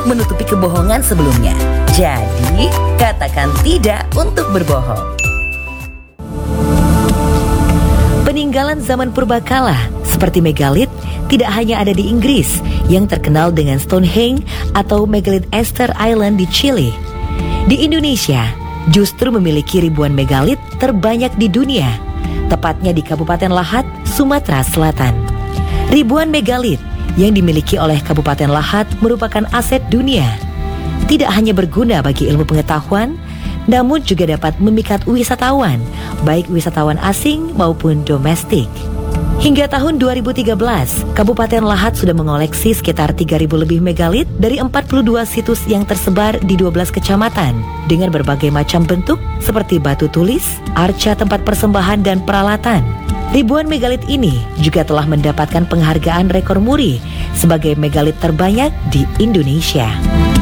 menutupi kebohongan sebelumnya. Jadi, katakan tidak untuk berbohong. Peninggalan zaman purbakala seperti megalit tidak hanya ada di Inggris yang terkenal dengan Stonehenge atau Megalith Easter Island di Chili. Di Indonesia justru memiliki ribuan megalit terbanyak di dunia, tepatnya di Kabupaten Lahat, Sumatera Selatan. Ribuan megalit yang dimiliki oleh Kabupaten Lahat merupakan aset dunia. Tidak hanya berguna bagi ilmu pengetahuan, namun juga dapat memikat wisatawan, baik wisatawan asing maupun domestik. Hingga tahun 2013, Kabupaten Lahat sudah mengoleksi sekitar 3.000 lebih megalit dari 42 situs yang tersebar di 12 kecamatan dengan berbagai macam bentuk seperti batu tulis, arca tempat persembahan dan peralatan. Ribuan megalit ini juga telah mendapatkan penghargaan rekor muri sebagai megalit terbanyak di Indonesia.